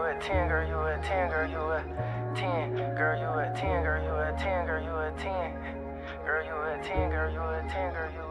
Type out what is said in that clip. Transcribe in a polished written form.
a 10, girl, you a 10, girl, you a 10, girl, you a 10, girl, you a 10, girl, you a 10, girl, you a 10, girl, you a 10, girl, you